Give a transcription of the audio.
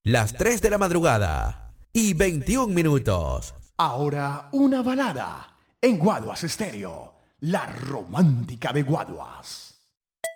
las 3 de la madrugada y 21 minutos. Ahora una balada en Guaduas Estéreo, la romántica de Guaduas.